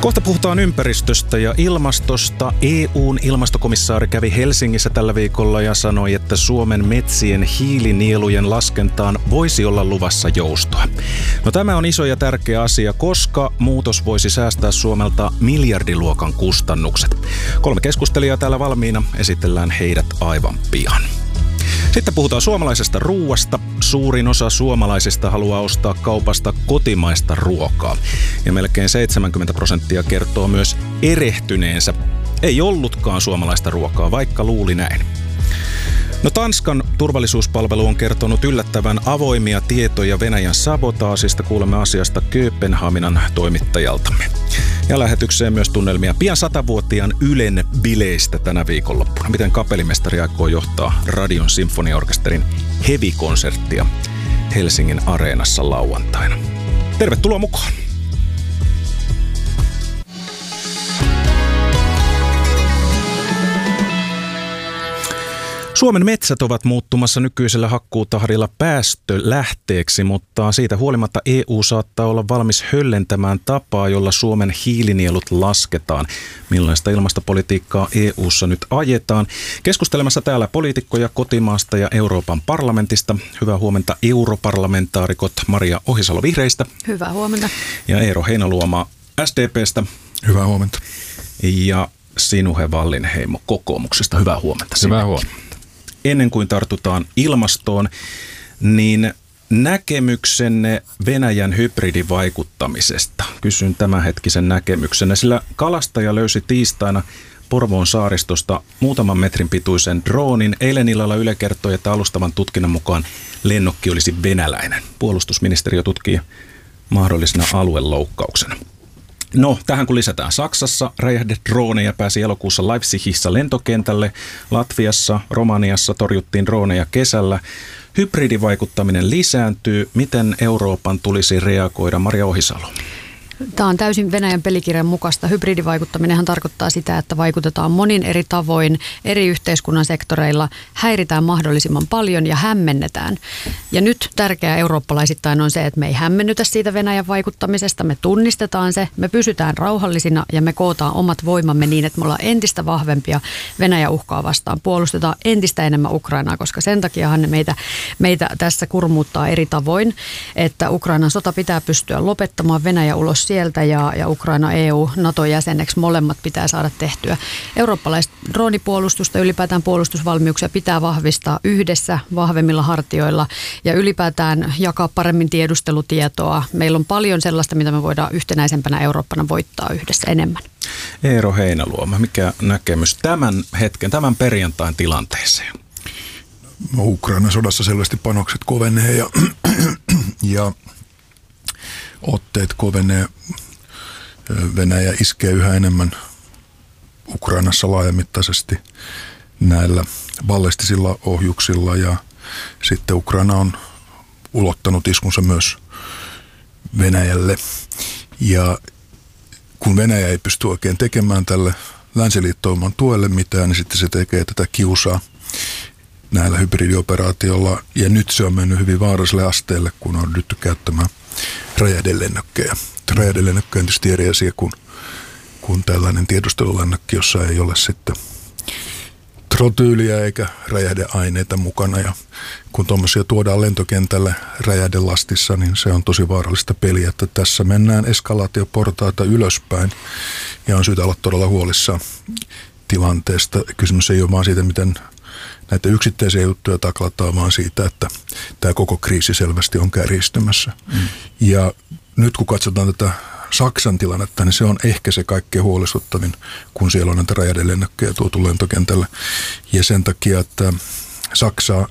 Kohta puhutaan ympäristöstä ja ilmastosta. EU:n ilmastokomissaari kävi Helsingissä tällä viikolla ja sanoi, että Suomen metsien hiilinielujen laskentaan voisi olla luvassa joustoa. No, tämä on iso ja tärkeä asia, koska muutos voisi säästää Suomelta miljardiluokan kustannukset. 3 keskustelijaa täällä valmiina, esitellään heidät aivan pian. Sitten puhutaan suomalaisesta ruuasta. Suurin osa suomalaisista haluaa ostaa kaupasta kotimaista ruokaa. Ja melkein 70% kertoo myös erehtyneensä. Ei ollutkaan suomalaista ruokaa, vaikka luuli näin. No, Tanskan turvallisuuspalvelu on kertonut yllättävän avoimia tietoja Venäjän sabotaasista. Kuulemme asiasta Kööpenhaminan toimittajaltamme. Ja lähetykseen myös tunnelmia pian 100-vuotiaan Ylen bileistä tänä viikonloppuna. Miten kapellimestari aikoo johtaa Radion sinfoniaorkesterin heavy-konserttia Helsingin Areenassa lauantaina. Tervetuloa mukaan! Suomen metsät ovat muuttumassa nykyisellä hakkuutahdilla päästölähteeksi, mutta siitä huolimatta EU saattaa olla valmis höllentämään tapaa, jolla Suomen hiilinielut lasketaan. Millaista ilmastopolitiikkaa EU:ssa nyt ajetaan? Keskustelemassa täällä poliitikkoja kotimaasta ja Euroopan parlamentista. Hyvää huomenta europarlamentaarikot Maria Ohisalo Vihreistä. Hyvää huomenta. Ja Eero Heinäluoma SDP:stä. Hyvää huomenta. Ja Sinuhe Wallinheimo kokoomuksesta. Hyvää huomenta. Hyvää huomenta. Ennen kuin tartutaan ilmastoon, niin näkemyksenne Venäjän hybridivaikuttamisesta. Kysyn tämänhetkisen näkemyksenne, sillä kalastaja löysi tiistaina Porvoon saaristosta muutaman metrin pituisen droonin. Eilen illalla Yle kertoi, että alustavan tutkinnan mukaan lennokki olisi venäläinen. Puolustusministeriö tutkii mahdollisena alueloukkauksena. No, tähän kun lisätään Saksassa, räjähdedrooneja pääsi elokuussa Leipzigissä lentokentälle, Latviassa, Romaniassa torjuttiin drooneja kesällä. Hybridivaikuttaminen lisääntyy. Miten Euroopan tulisi reagoida? Maria Ohisalo. Tämä on täysin Venäjän pelikirjan mukaista. Hybridivaikuttaminenhan tarkoittaa sitä, että vaikutetaan monin eri tavoin, eri yhteiskunnan sektoreilla, häiritään mahdollisimman paljon ja hämmennetään. Ja nyt tärkeää eurooppalaisittain on se, että me ei hämmennytä siitä Venäjän vaikuttamisesta, me tunnistetaan se, me pysytään rauhallisina ja me kootaan omat voimamme niin, että me ollaan entistä vahvempia Venäjän uhkaa vastaan. Puolustetaan entistä enemmän Ukrainaa, koska sen takiahan ne meitä tässä kurmuuttaa eri tavoin, että Ukrainan sota pitää pystyä lopettamaan, Venäjä ulos sieltä ja Ukraina EU NATO-jäseneksi molemmat pitää saada tehtyä. Eurooppalaista droonipuolustusta, ylipäätään puolustusvalmiuksia pitää vahvistaa yhdessä vahvemmilla hartioilla ja ylipäätään jakaa paremmin tiedustelutietoa. Meillä on paljon sellaista, mitä me voidaan yhtenäisempänä Eurooppana voittaa yhdessä enemmän. Eero Heinäluoma, mikä näkemys tämän perjantain tilanteeseen? Ukrainan sodassa selvästi panokset kovenee ja otteet kovenee. Venäjä iskee yhä enemmän Ukrainassa laajamittaisesti näillä ballistisilla ohjuksilla ja sitten Ukraina on ulottanut iskunsa myös Venäjälle. Ja kun Venäjä ei pysty oikein tekemään tälle länsiliittouman tuelle mitään, niin sitten se tekee tätä kiusaa näillä hybridioperaatioilla. Ja nyt se on mennyt hyvin vaaralliselle asteelle, kun on ryhty käyttämään räjähdelennökkejä. Räjähdelennökkejä on tietysti eri asia kuin tällainen tiedustelulennökki, jossa ei ole sitten trotyyliä eikä räjähdeaineita mukana. Ja kun tuommoisia tuodaan lentokentälle räjähdelastissa, niin se on tosi vaarallista peliä, että tässä mennään eskalaatioportaita ylöspäin ja on syytä olla todella huolissaan tilanteesta. Kysymys ei ole vaan siitä, miten näitä yksittäisiä juttuja taklataan, vaan siitä, että tämä koko kriisi selvästi on kärjistymässä. Ja nyt kun katsotaan tätä Saksan tilannetta, niin se on ehkä se kaikkein huolestuttavin, kun siellä on näitä räjähdelennökkejä tuotu lentokentälle. Ja sen takia, että Saksaa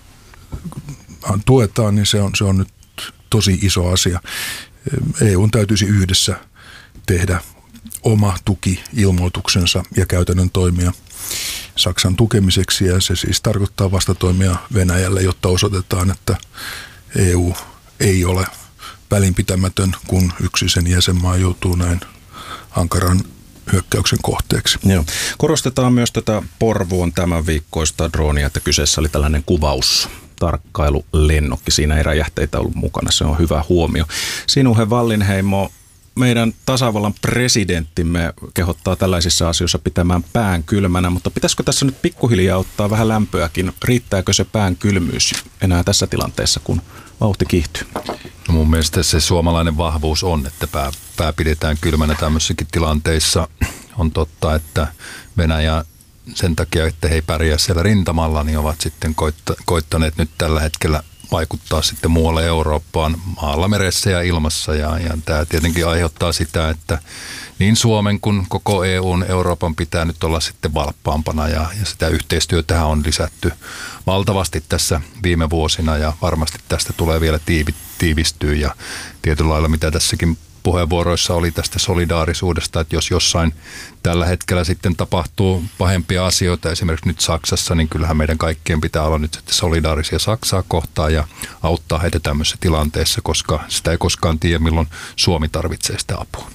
tuetaan, niin se on nyt tosi iso asia. EU:n täytyisi yhdessä tehdä oma tuki-ilmoituksensa ja käytännön toimia Saksan tukemiseksi, ja se siis tarkoittaa vastatoimia Venäjälle, jotta osoitetaan, että EU ei ole välinpitämätön, kun yksi sen jäsenmaa joutuu näin ankaran hyökkäyksen kohteeksi. Joo. Korostetaan myös tätä Porvoon tämän viikkoista droonia, että kyseessä oli tällainen kuvaustarkkailulennokki. Siinä ei räjähteitä ollut mukana, se on hyvä huomio. Sinuhe Wallinheimo, meidän tasavallan presidenttimme kehottaa tällaisissa asioissa pitämään pään kylmänä, mutta pitäisikö tässä nyt pikkuhiljaa ottaa vähän lämpöäkin? Riittääkö se pään kylmyys enää tässä tilanteessa, kun vauhti kiihtyy? No mun mielestä se suomalainen vahvuus on, että pää pidetään kylmänä tämmöisissäkin tilanteissa. On totta, että Venäjä sen takia, että he ei pärjää siellä rintamalla, niin ovat sitten koittaneet nyt tällä hetkellä vaikuttaa sitten muualle Eurooppaan maalla, meressä ja ilmassa. Ja tämä tietenkin aiheuttaa sitä, että niin Suomen kuin koko EUn, Euroopan pitää nyt olla sitten valppaampana ja sitä yhteistyötä on lisätty valtavasti tässä viime vuosina ja varmasti tästä tulee vielä tiivistyä ja tietyllä lailla mitä tässäkin puheenvuoroissa oli tästä solidaarisuudesta, että jos jossain tällä hetkellä sitten tapahtuu pahempia asioita, esimerkiksi nyt Saksassa, niin kyllähän meidän kaikkien pitää olla nyt sitten solidaarisia Saksaa kohtaan ja auttaa heitä tämmöisessä tilanteessa, koska sitä ei koskaan tiedä, milloin Suomi tarvitsee sitä apua.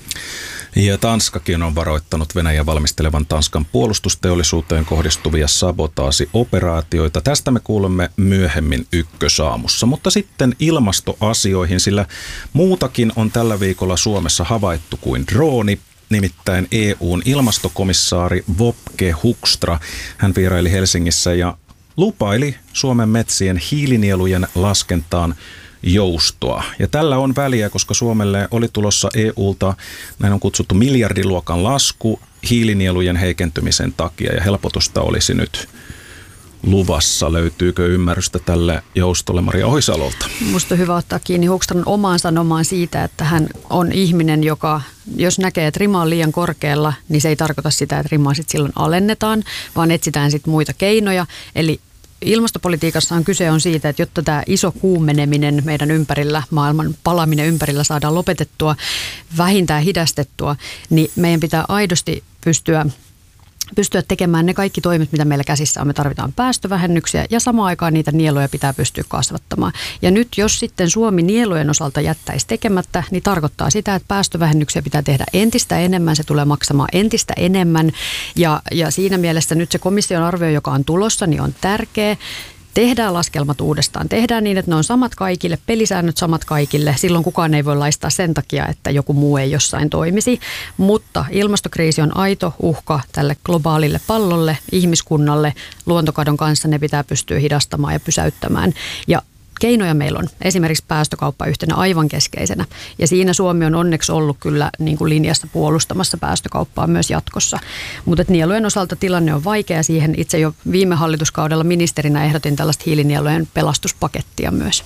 Ja Tanskakin on varoittanut Venäjän valmistelevan Tanskan puolustusteollisuuteen kohdistuvia sabotaasioperaatioita. Tästä me kuulemme myöhemmin Ykkösaamussa. Mutta sitten ilmastoasioihin, sillä muutakin on tällä viikolla Suomessa havaittu kuin drooni. Nimittäin EUn ilmastokomissaari Wopke Hoekstra. Hän vieraili Helsingissä ja lupaili Suomen metsien hiilinielujen laskentaan joustoa. Ja tällä on väliä, koska Suomelle oli tulossa EUlta, näin on kutsuttu miljardiluokan lasku hiilinielujen heikentymisen takia ja helpotusta olisi nyt luvassa. Löytyykö ymmärrystä tälle joustolle Maria Ohisalolta? Musta on hyvä ottaa kiinni Hoekstran omaan sanomaan siitä, että hän on ihminen, joka jos näkee, että rima on liian korkealla, niin se ei tarkoita sitä, että rimaa sitten silloin alennetaan, vaan etsitään sitten muita keinoja. Eli ilmastopolitiikassa kyse on siitä, että jotta tämä iso kuumeneminen meidän ympärillä, maailman palaminen ympärillä saadaan lopetettua, vähintään hidastettua, niin meidän pitää aidosti pystyä tekemään ne kaikki toimet, mitä meillä käsissä on. Me tarvitaan päästövähennyksiä ja samaan aikaan niitä nieluja pitää pystyä kasvattamaan. Ja nyt jos sitten Suomi nielujen osalta jättäisi tekemättä, niin tarkoittaa sitä, että päästövähennyksiä pitää tehdä entistä enemmän. Se tulee maksamaan entistä enemmän ja siinä mielessä nyt se komission arvio, joka on tulossa, niin on tärkeä. Tehdään laskelmat uudestaan. Tehdään niin, että ne on samat kaikille, pelisäännöt samat kaikille. Silloin kukaan ei voi laistaa sen takia, että joku muu ei jossain toimisi. Mutta ilmastokriisi on aito uhka tälle globaalille pallolle, ihmiskunnalle. Luontokadon kanssa ne pitää pystyä hidastamaan ja pysäyttämään. Ja keinoja meillä on. Esimerkiksi päästökauppa yhtenä aivan keskeisenä. Ja siinä Suomi on onneksi ollut kyllä niin kuin linjassa puolustamassa päästökauppaa myös jatkossa. Mutta nielujen osalta tilanne on vaikea. Siihen itse jo viime hallituskaudella ministerinä ehdotin tällaista hiilinielujen pelastuspakettia myös.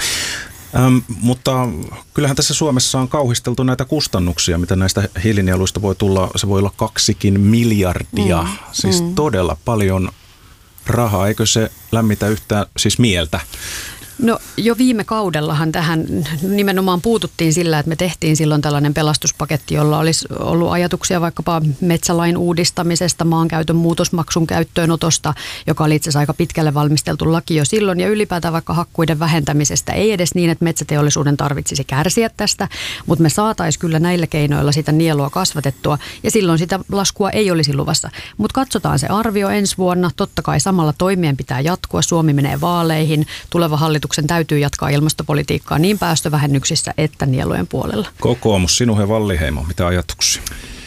Mutta kyllähän tässä Suomessa on kauhisteltu näitä kustannuksia, mitä näistä hiilinieluista voi tulla. Se voi olla 2 miljardia. Siis todella paljon rahaa. Eikö se lämmitä yhtään siis mieltä? No jo viime kaudellahan tähän nimenomaan puututtiin sillä, että me tehtiin silloin tällainen pelastuspaketti, jolla olisi ollut ajatuksia vaikkapa metsälain uudistamisesta, maankäytön muutosmaksun käyttöönotosta, joka oli itse asiassa aika pitkälle valmisteltu laki jo silloin, ja ylipäätään vaikka hakkuiden vähentämisestä. Ei edes niin, että metsäteollisuuden tarvitsisi kärsiä tästä, mutta me saataisiin kyllä näillä keinoilla sitä nielua kasvatettua, ja silloin sitä laskua ei olisi luvassa. Mutta katsotaan se arvio ensi vuonna. Totta kai samalla toimien pitää jatkua. Suomi menee vaaleihin. Tuleva hallituksen täytyy jatkaa ilmastopolitiikkaa niin päästövähennyksissä että nielujen puolella. Kokoomus, Sinuhe Wallinheimo, mitä ajatuksia?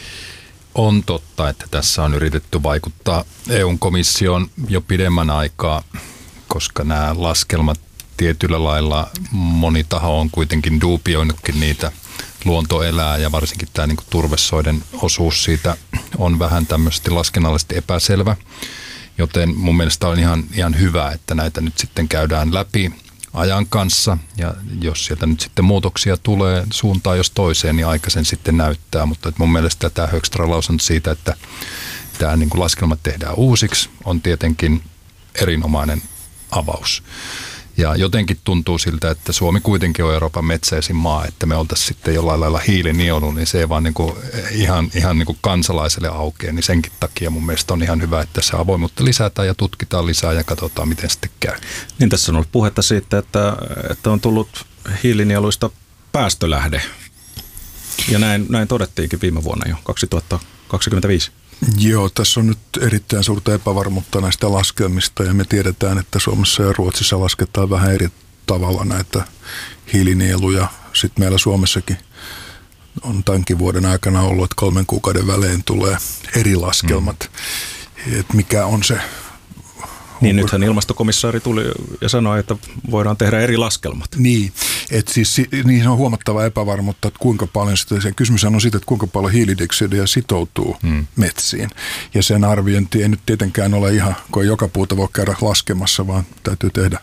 On totta, että tässä on yritetty vaikuttaa EU-komissioon jo pidemmän aikaa, koska nämä laskelmat tietyllä lailla moni taho on kuitenkin duubioinutkin niitä. Luonto elää ja varsinkin tämä niin kuin turvesoiden osuus siitä on vähän tämmöisesti laskennallisesti epäselvä. Joten mun mielestä on ihan hyvä, että näitä nyt sitten käydään läpi ajan kanssa. Ja jos sieltä nyt sitten muutoksia tulee suuntaan jos toiseen, niin aika sen sitten näyttää. Mutta mun mielestä tämä Hoekstra lausunut siitä, että tämä niin kuin laskelmat tehdään uusiksi, on tietenkin erinomainen avaus. Ja jotenkin tuntuu siltä, että Suomi kuitenkin on Euroopan metsäisin maa, että me oltaisiin sitten jollain lailla hiilinielu, niin se ei vaan niin kuin ihan niin kuin kansalaiselle aukea, niin senkin takia mun mielestä on ihan hyvä, että se avoimuutta lisätään ja tutkitaan lisää ja katsotaan, miten sitten käy. Niin tässä on ollut puhetta siitä, että on tullut hiilinieluista päästölähde, ja näin todettiinkin viime vuonna jo, 2025. Joo, tässä on nyt erittäin suurta epävarmuutta näistä laskelmista ja me tiedetään, että Suomessa ja Ruotsissa lasketaan vähän eri tavalla näitä hiilinieluja. Sitten meillä Suomessakin on tämänkin vuoden aikana ollut, että 3 kuukauden välein tulee eri laskelmat, että mikä on se. Niin nythän ilmastokomissaari tuli ja sanoi, että voidaan tehdä eri laskelmat. Niin, että siis niin on huomattava epävarmuutta, että kuinka paljon sitä, kysymys on siitä, että kuinka paljon hiilidioksidia sitoutuu metsiin. Ja sen arviointi ei nyt tietenkään ole ihan, kun joka puuta voi käydä laskemassa, vaan täytyy tehdä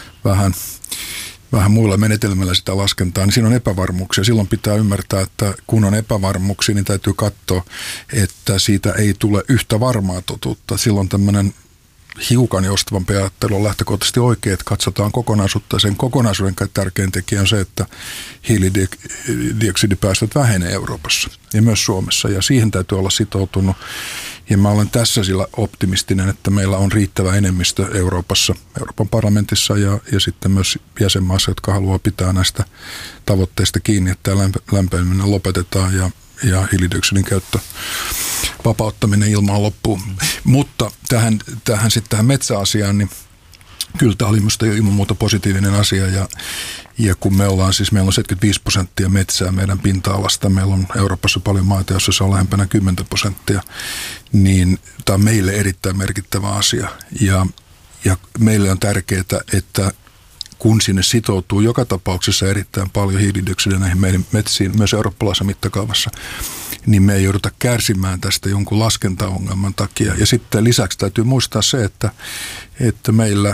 vähän muilla menetelmillä sitä laskentaa, niin siinä on epävarmuuksia. Silloin pitää ymmärtää, että kun on epävarmuuksia, niin täytyy katsoa, että siitä ei tule yhtä varmaa totuutta. Silloin tämmöinen hiukan joustavampi ajattelu on lähtökohtaisesti oikein, että katsotaan kokonaisuutta. Sen kokonaisuuden tärkein tekijä on se, että hiilidioksidipäästöt vähenee Euroopassa ja myös Suomessa, ja siihen täytyy olla sitoutunut. Ja mä olen tässä sillä optimistinen, että meillä on riittävä enemmistö Euroopassa, Euroopan parlamentissa ja sitten myös jäsenmaassa, jotka haluaa pitää näistä tavoitteista kiinni, että lämpeneminen lopetetaan ja hiilidioksidin käyttö vapauttaminen ilmaan loppuu. Mutta tähän metsäasiaan, niin kyllä tämä oli minusta ilman muuta positiivinen asia. Ja kun meillä on 75% metsää meidän pinta-alasta, meillä on Euroopassa paljon maita, joissa se on lähempänä 10%, niin tämä on meille erittäin merkittävä asia. Ja meille on tärkeää, että kun sinne sitoutuu joka tapauksessa erittäin paljon hiilidioksidia näihin meidän metsiin, myös eurooppalaisessa mittakaavassa, niin me ei jouduta kärsimään tästä jonkun laskentaongelman takia. Ja sitten lisäksi täytyy muistaa se, että meillä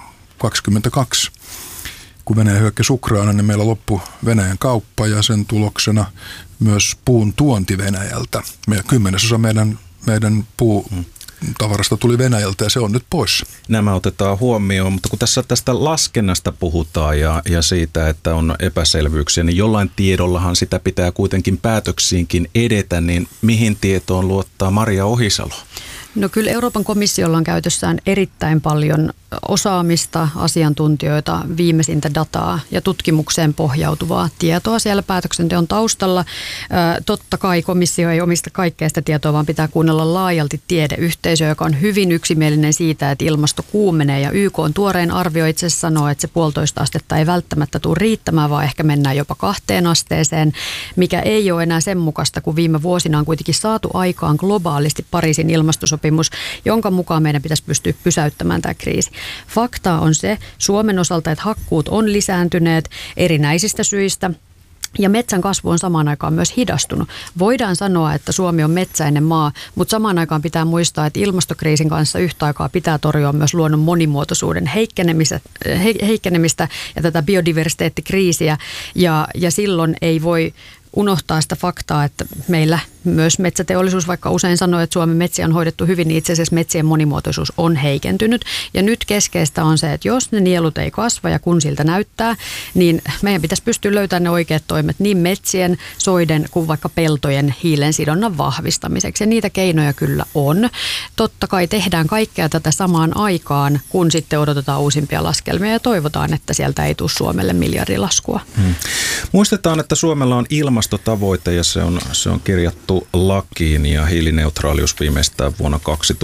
22, kun Venäjä hyökkäsi Ukrainaan, niin meillä loppui Venäjän kauppa ja sen tuloksena myös puun tuonti Venäjältä. 10% meidän tavarasta tuli Venäjältä ja se on nyt pois. Nämä otetaan huomioon, mutta kun tässä tästä laskennasta puhutaan ja siitä, että on epäselvyyksiä, niin jollain tiedollahan sitä pitää kuitenkin päätöksiinkin edetä, niin mihin tietoon luottaa Maria Ohisalo? No kyllä Euroopan komissiolla on käytössään erittäin paljon osaamista, asiantuntijoita, viimeisintä dataa ja tutkimukseen pohjautuvaa tietoa siellä päätöksenteon taustalla. Totta kai komissio ei omista kaikkea sitä tietoa, vaan pitää kuunnella laajalti tiedeyhteisöä, joka on hyvin yksimielinen siitä, että ilmasto kuumenee. Ja YK on tuorein arvio itse asiassa sanoo, että se 1,5 astetta ei välttämättä tule riittämään, vaan ehkä mennään jopa 2 asteeseen, mikä ei ole enää sen mukaista, kun viime vuosina on kuitenkin saatu aikaan globaalisti Pariisin ilmastosopimus, jonka mukaan meidän pitäisi pystyä pysäyttämään tämä kriisi. Fakta on se Suomen osalta, että hakkuut on lisääntyneet erinäisistä syistä. Ja metsän kasvu on samaan aikaan myös hidastunut. Voidaan sanoa, että Suomi on metsäinen maa, mutta samaan aikaan pitää muistaa, että ilmastokriisin kanssa yhtä aikaa pitää torjua myös luonnon monimuotoisuuden heikkenemistä ja tätä biodiversiteettikriisiä. Ja silloin ei voi unohtaa sitä faktaa, että meillä myös metsäteollisuus, vaikka usein sanoo, että Suomen metsiä on hoidettu hyvin, niin itse asiassa metsien monimuotoisuus on heikentynyt. Ja nyt keskeistä on se, että jos ne nielut ei kasva ja kun siltä näyttää, niin meidän pitäisi pystyä löytämään ne oikeat toimet niin metsien, soiden kuin vaikka peltojen hiilensidonnan vahvistamiseksi. Ja niitä keinoja kyllä on. Totta kai tehdään kaikkea tätä samaan aikaan, kun sitten odotetaan uusimpia laskelmia ja toivotaan, että sieltä ei tule Suomelle miljardilaskua. Muistetaan, että Suomella on ilmastotavoite ja se on kirjattu lakiin ja hiilineutraalius viimeistään vuonna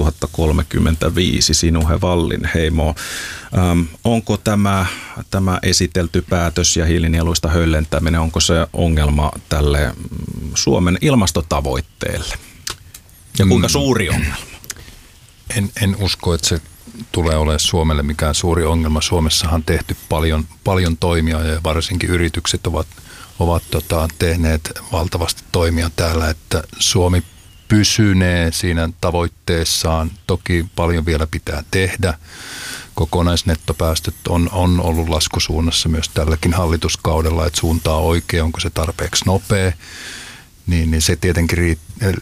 2035. Sinuhe Wallinheimo, onko tämä esitelty päätös ja hiilinieluista höllentäminen, onko se ongelma tälle Suomen ilmastotavoitteelle? Ja kuinka suuri ongelma? En usko, että se tulee olemaan Suomelle mikään suuri ongelma. Suomessahan on tehty paljon toimia ja varsinkin yritykset ovat tehneet valtavasti toimia täällä, että Suomi pysynee siinä tavoitteessaan. Toki paljon vielä pitää tehdä. Kokonaisnettopäästöt on ollut laskusuunnassa myös tälläkin hallituskaudella, että suuntaa oikein, onko se tarpeeksi nopea. Niin se tietenkin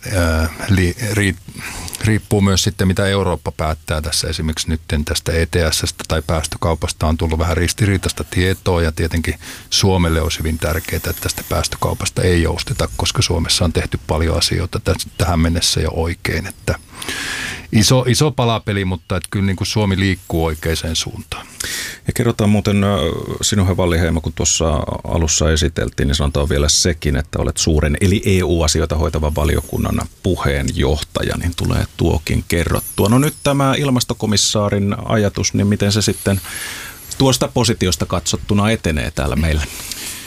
riippuu myös sitten, mitä Eurooppa päättää tässä. Esimerkiksi nyt tästä ETS:stä tai päästökaupasta on tullut vähän ristiriitaista tietoa ja tietenkin Suomelle olisi hyvin tärkeää, että tästä päästökaupasta ei jousteta, koska Suomessa on tehty paljon asioita tähän mennessä jo oikein. Että iso palapeli, mutta että kyllä niin kuin Suomi liikkuu oikeaan suuntaan. Ja kerrotaan muuten Sinuhe Wallinheimo, kun tuossa alussa esiteltiin, niin sanotaan vielä sekin, että olet suuren eli EU-asioita hoitavan valiokunnan puheenjohtaja, niin tulee tuokin kerrottua. No nyt tämä ilmastokomissaarin ajatus, niin miten se sitten tuosta positiosta katsottuna etenee täällä meillä?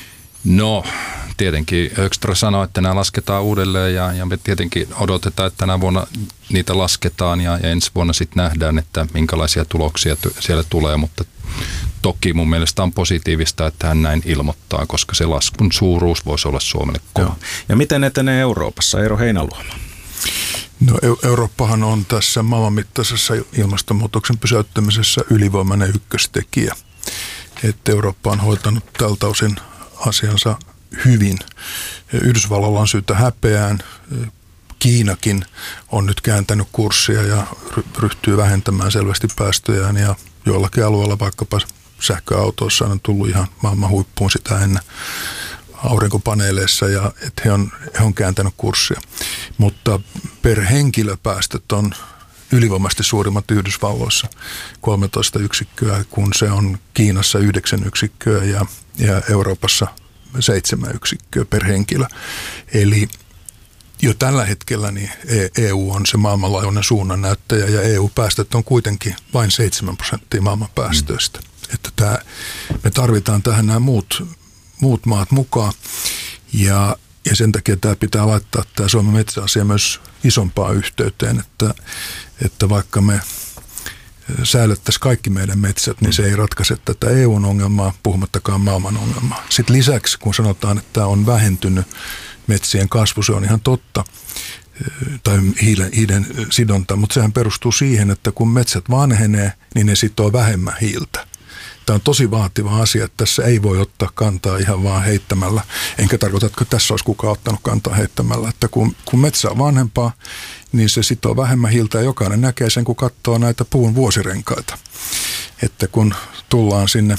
No, tietenkin Högstra sanoi, että nämä lasketaan uudelleen ja me tietenkin odotetaan, että tänä vuonna niitä lasketaan ja ensi vuonna sitten nähdään, että minkälaisia tuloksia siellä tulee, mutta toki mun mielestä on positiivista, että hän näin ilmoittaa, koska se laskun suuruus voisi olla Suomelle kova. Joo. Ja miten etenee Euroopassa, Eero Heinäluoma? No, Eurooppahan on tässä maailmanmittaisessa ilmastonmuutoksen pysäyttämisessä ylivoimainen ykköstekijä. Että Eurooppa on hoitanut tältä osin asiansa hyvin. Yhdysvalloilla on syytä häpeään. Kiinakin on nyt kääntänyt kurssia ja ryhtyy vähentämään selvästi päästöjään ja joillakin alueilla vaikkapa sähköautoissa on tullut ihan maailman huippuun sitä ennen aurinkopaneeleissa ja että he on kääntänyt kurssia. Mutta per henkilöpäästöt on ylivoimaisesti suurimmat Yhdysvalloissa 13 yksikköä, kun se on Kiinassa 9 yksikköä ja Euroopassa 7 yksikköä per henkilö. Eli jo tällä hetkellä niin EU on se maailmanlaajuinen suunnannäyttäjä ja EU-päästöt on kuitenkin vain 7% maailman päästöistä. Että me tarvitaan tähän nämä muut maat mukaan ja sen takia tämä pitää laittaa tämä Suomen metsäasia myös isompaan yhteyteen, että vaikka me säilyttäisiin kaikki meidän metsät, niin se ei ratkaise tätä EUn ongelmaa, puhumattakaan maailman ongelmaa. Sitten lisäksi, kun sanotaan, että tämä on vähentynyt metsien kasvu, se on ihan totta, tai hiilen sidonta, mutta sehän perustuu siihen, että kun metsät vanhenee, niin ne sitoo vähemmän hiiltä. Tämä on tosi vaativa asia, että tässä ei voi ottaa kantaa ihan vaan heittämällä. Enkä tarkoita, että tässä olisi kukaan ottanut kantaa heittämällä. Että kun metsä on vanhempaa, niin se sitoo vähemmän hiiltä ja jokainen näkee sen, kun katsoo näitä puun vuosirenkaita. Että kun tullaan sinne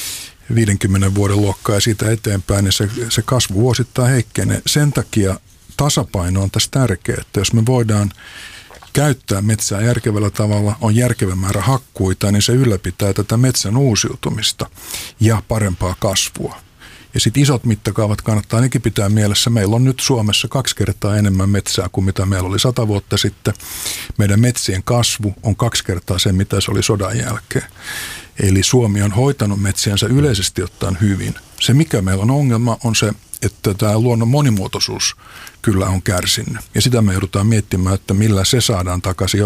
50 vuoden luokkaa ja siitä eteenpäin, niin se kasvu vuosittain heikkenee. Sen takia tasapaino on tässä tärkeä, että jos me voidaan käyttää metsää järkevällä tavalla, on järkevä määrä hakkuita, niin se ylläpitää tätä metsän uusiutumista ja parempaa kasvua. Ja sitten isot mittakaavat kannattaa ainakin pitää mielessä. Meillä on nyt Suomessa 2 kertaa enemmän metsää kuin mitä meillä oli 100 vuotta sitten. Meidän metsien kasvu on 2 kertaa se, mitä se oli sodan jälkeen. Eli Suomi on hoitanut metsiänsä yleisesti ottaen hyvin. Se, mikä meillä on ongelma, on se, että tämä luonnon monimuotoisuus kyllä on kärsinyt. Ja sitä me joudutaan miettimään, että millä se saadaan takaisin,